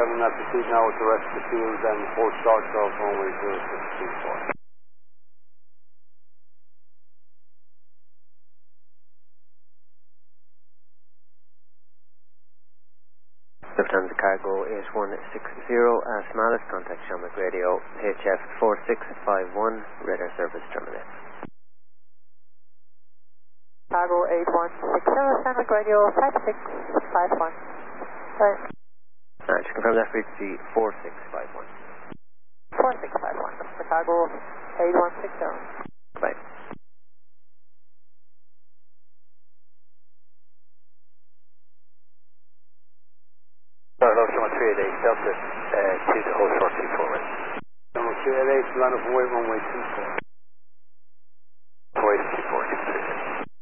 running at the speed now with the rest of the fields and port starts off runway 0624. Lufthansa Cargo 8160, Smalis, contact Shamrock Radio, HF 4651, radar service terminate. Cargo 8160, Shamrock Radio 5651. Right. Just confirm that frequency 4651. 4651, the Cargo 8160. Bye. Hello, Shamrock 388, Delta 2 to hold short 24 right. Shamrock 388, line up away runway 24.